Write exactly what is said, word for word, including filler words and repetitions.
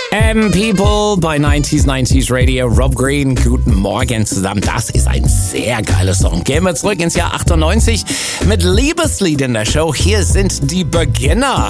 M People bei neunzig neunzig Radio. Rob Green, guten Morgen zusammen. Das ist ein sehr geiler Song. Gehen wir zurück ins Jahr achtundneunzig mit Liebeslied in der Show. Hier sind die Beginner.